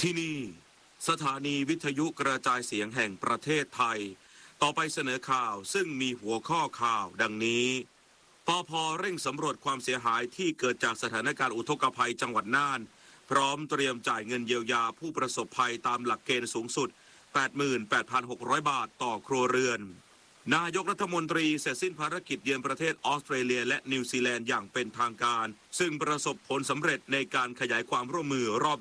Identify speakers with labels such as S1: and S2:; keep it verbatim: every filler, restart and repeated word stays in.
S1: ที่นี่สถานีวิทยุกระจายเสียงแห่งประเทศไทยต่อไปเสนอข่าวซึ่งมีหัวข้อข่าวดังนี้ปภ.เร่งสำรวจความเสียหายที่เกิดจากสถานการณ์อุทกภัยจังหวัดน่านพร้อมเตรียมจ่ายเงินเยียวยาผู้ประสบภัยตามหลักเกณฑ์สูงสุด แปดหมื่นแปดพันหกร้อย บาทต่อครัวเรือนนายกรัฐมนตรีเสร็จสิ้นภารกิจเยือนประเทศออสเตรเลียและนิวซีแลนด์อย่างเป็นทางการซึ่งประสบผลสำเร็จในการขยายความร่วมมือรอบ